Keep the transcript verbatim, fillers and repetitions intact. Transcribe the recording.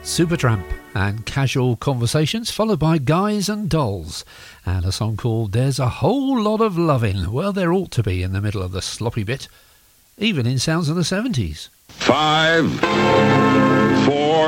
Supertramp and Casual Conversations, followed by Guys and Dolls, and a song called There's a Whole Lot of Loving. Well, there ought to be in the middle of the sloppy bit, even in sounds of the seventies. Five, four,